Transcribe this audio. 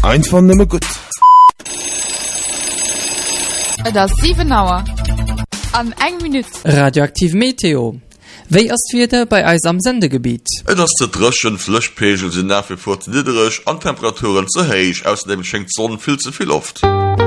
Einfach nimmer gut. Das 7 Uhr. An 1 Minute. Radioaktiv Meteo. Wéi ass wieder bei Eis am Sendegebiet? Et ass de drëschen Flëchpegel sinn nach wie vor niederrech an Temperaturen ze héich, ausserdem schenkt Sonnen viel zu viel oft.